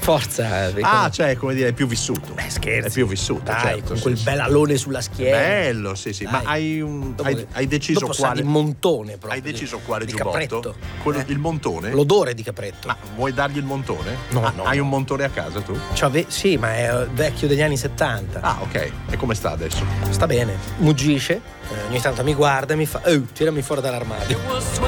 Forza. Cioè, come dire, è più vissuto. Scherzi. È più vissuto, dai, certo, con sì, quel sì. bell'alone sulla schiena. Bello, sì. Dai. Ma hai deciso dopo sa quale? di montone proprio. Hai deciso quale di giubbotto? capretto. Il montone? L'odore di capretto. Ma vuoi dargli il montone? No. Hai un montone a casa tu? Sì, ma è vecchio degli anni 70. Ah, ok. E come sta adesso? Sta bene, muggisce, ogni tanto mi guarda e mi fa tirami fuori dall'armadio.